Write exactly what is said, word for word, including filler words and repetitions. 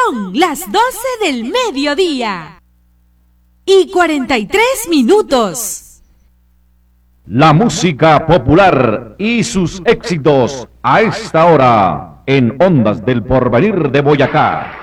Son las doce del mediodía y cuarenta y tres minutos. La música popular y sus éxitos a esta hora en Ondas del Porvenir de Boyacá.